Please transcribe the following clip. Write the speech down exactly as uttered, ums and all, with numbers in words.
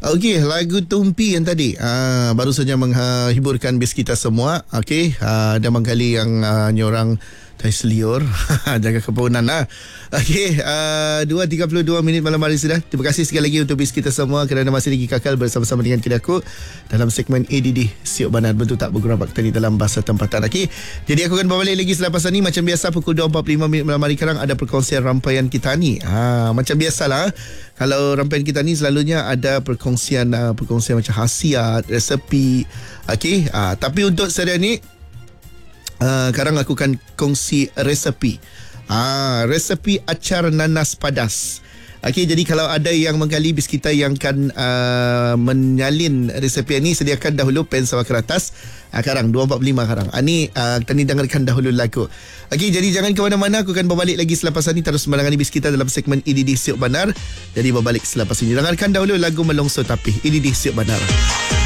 Okey, lagu Tumpi yang tadi uh, baru saja menghiburkan bis kita semua. Okey, uh, ada mengkali yang uh, nyorang tai seliur. Jaga kepunan lah. Okey, uh, dua tiga puluh dua minit malam hari sudah. Terima kasih sekali lagi untuk bis kita semua kerana masih lagi kekal bersama-sama dengan kita aku dalam segmen A D D Siok Banar, bentuk tak bergurau bakta ni dalam bahasa tempatan. Okey, jadi aku akan berbalik lagi selepas ni. Macam biasa pukul dua empat puluh lima minit malam hari sekarang ada perkongsian rampaian kita ni. Ha, macam biasalah. Kalau rampaian kita ni selalunya ada perkongsian uh, perkongsian macam khasiat, resepi. Okey, uh, tapi untuk serial ni Uh, sekarang aku akan kongsi resepi. Ah, resepi acar nanas padas. Okey, jadi kalau ada yang menggali bis kita yang akan uh, menyalin resepi ini, sediakan dahulu pen sama kertas. Ah, sekarang dua empat puluh lima sekarang. Ah, ni uh, tadi dengarkan dahulu lagu. Okey, jadi jangan ke mana-mana, aku akan berbalik lagi selepas ini terus menangani bis kita dalam segmen A D D Siok Banar. Jadi berbalik selepas ini. Dengarkan dahulu lagu Melongso Tapih, A D D Siok Banar.